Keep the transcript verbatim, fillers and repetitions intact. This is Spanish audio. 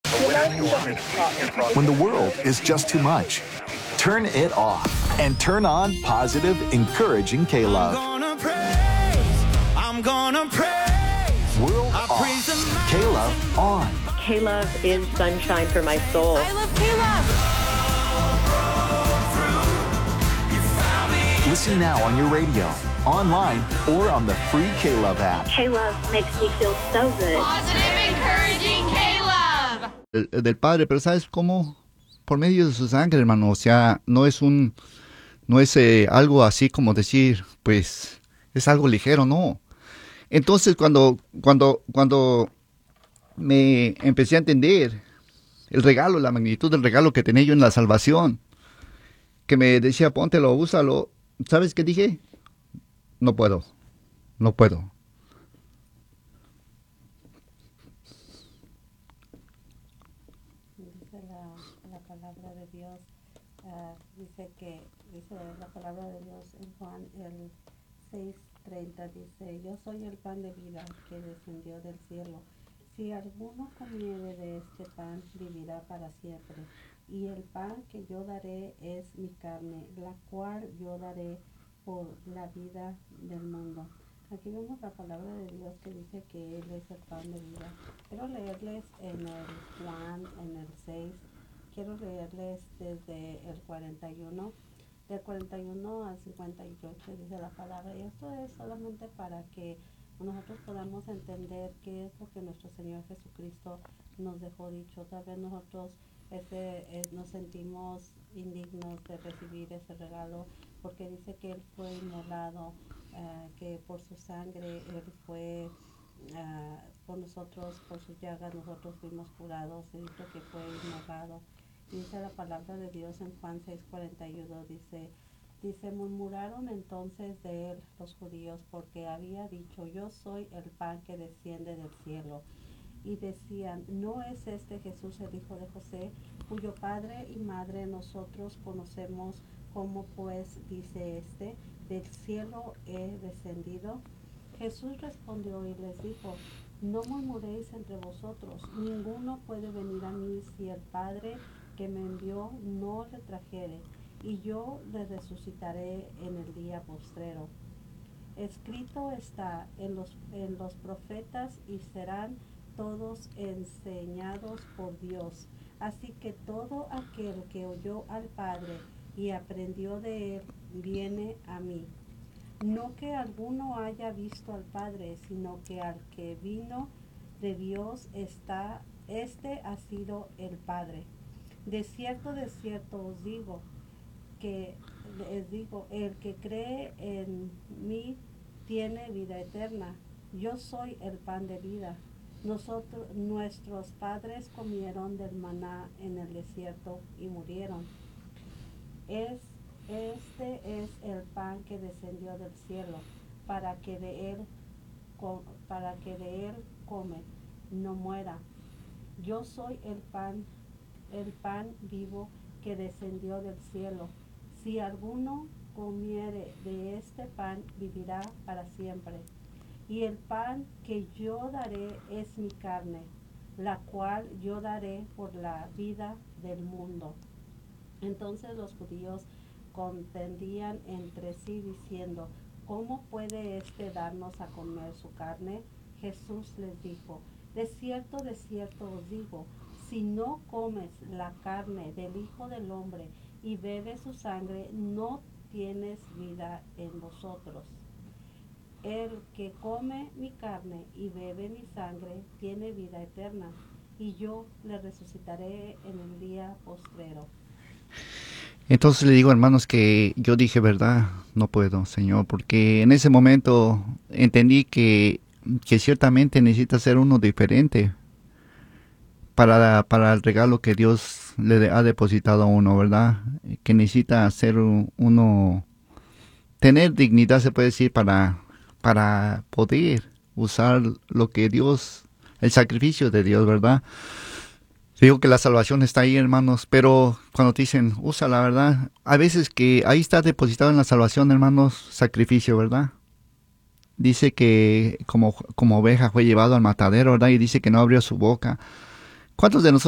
When the world is just too much, turn it off and turn on positive, encouraging K-Love. I'm gonna praise, I'm gonna praise. World I off, praise the mighty K-Love on. K-Love is sunshine for my soul. I love K-Love. Listen now on your radio, online, or on the free K-Love app. K-Love makes me feel so good. Positive, encouraging K-Love. Del, del Padre, pero ¿sabes cómo? Por medio de su sangre, hermano. O sea, no es un, no es eh, algo así como decir, pues, es algo ligero, no. Entonces, cuando, cuando, cuando me empecé a entender el regalo, la magnitud del regalo que tenía yo en la salvación, que me decía, póntelo, úsalo, ¿sabes qué dije? No puedo, no puedo. Dice la, la palabra de Dios, uh, dice que, dice la palabra de Dios en Juan el seis treinta, dice, yo soy el pan de vida que descendió del cielo. Si alguno comiere de este pan, vivirá para siempre. Y el pan que yo daré es mi carne, la cual yo daré por la vida del mundo. Aquí vemos la palabra de Dios que dice que Él es el pan de vida. Quiero leerles en el Juan, en el seis, quiero leerles desde el cuarenta y uno, del cuarenta y uno al cincuenta y ocho dice la palabra. Y esto es solamente para que nosotros podamos entender qué es lo que nuestro Señor Jesucristo nos dejó dicho. Tal vez nosotros ese, eh, nos sentimos indignos de recibir ese regalo, porque dice que Él fue inmolado, uh, que por su sangre Él fue, uh, por nosotros, por sus llagas nosotros fuimos curados, y dice que fue inmolado. Y dice la palabra de Dios en Juan seis cuarenta y uno, dice, dice, murmuraron entonces de Él los judíos, porque había dicho, yo soy el pan que desciende del cielo. Y decían, ¿no es este Jesús el hijo de José, cuyo padre y madre nosotros conocemos? ¿Cómo pues dice este, del cielo he descendido? Jesús respondió y les dijo, no murmuréis entre vosotros, ninguno puede venir a mí si el Padre que me envió no le trajere, y yo le resucitaré en el día postrero. Escrito está en los, en los profetas, y serán todos enseñados por Dios. Así que todo aquel que oyó al Padre y aprendió de Él, viene a mí. No que alguno haya visto al Padre, sino que al que vino de Dios está, este ha sido el Padre. De cierto, de cierto os digo, que les digo, el que cree en mí tiene vida eterna. Yo soy el pan de vida. Nosotros, nuestros padres comieron del maná en el desierto y murieron. Es, este es el pan que descendió del cielo, para que de él, para que de él come, no muera. Yo soy el pan, el pan vivo que descendió del cielo. Si alguno comiere de este pan, vivirá para siempre. Y el pan que yo daré es mi carne, la cual yo daré por la vida del mundo. Entonces los judíos contendían entre sí diciendo, ¿cómo puede éste darnos a comer su carne? Jesús les dijo, de cierto, de cierto os digo, si no comes la carne del Hijo del Hombre y bebes su sangre, no tienes vida en vosotros. El que come mi carne y bebe mi sangre tiene vida eterna, y yo le resucitaré en el día postrero. Entonces le digo, hermanos, que yo dije, verdad, no puedo, Señor, porque en ese momento entendí que, que ciertamente necesita ser uno diferente para, para el regalo que Dios le ha depositado a uno, ¿verdad? Que necesita ser uno, tener dignidad, se puede decir, para... para poder usar lo que Dios, el sacrificio de Dios, ¿verdad? Digo que la salvación está ahí, hermanos, pero cuando te dicen, usa la verdad, a veces que ahí está depositado en la salvación, hermanos, sacrificio, ¿verdad? Dice que como, como oveja fue llevado al matadero, ¿verdad? Y dice que no abrió su boca. ¿Cuántos de nosotros